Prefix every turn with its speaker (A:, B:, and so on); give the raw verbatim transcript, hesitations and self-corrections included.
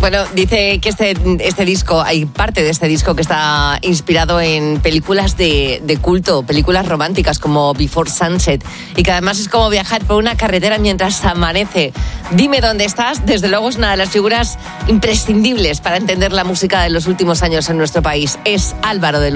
A: Bueno, dice que este, este disco, hay parte de este disco que está inspirado en películas de, de culto, películas románticas como Before Sunset, y que además es como viajar por una carretera mientras amanece. Dime dónde estás, desde luego es una de las figuras imprescindibles para entender la música de los últimos años en nuestro país. Es Álvaro de